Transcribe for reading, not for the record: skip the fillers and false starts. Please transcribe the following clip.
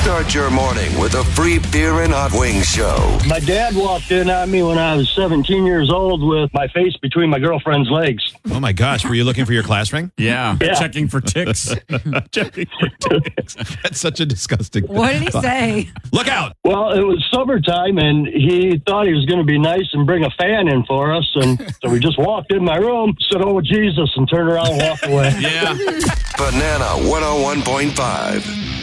Start your morning with a free beer and hot wings show. My dad walked in on me when I was 17 years old with my face between my girlfriend's legs. Oh, my gosh. Were you looking for your class ring? Yeah. Checking for ticks. Checking for ticks. That's such a disgusting thing. What did he say? Look out. Well, it was summertime, and he thought he was going to be nice and bring a fan in for us. And so we just walked in my room, said, "Oh, Jesus," and turned around and walked away. Yeah. Banana 101.5.